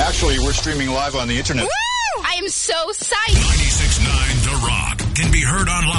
Actually, we're streaming live on the internet. Woo! I am so psyched. 96.9 The Rock can be heard online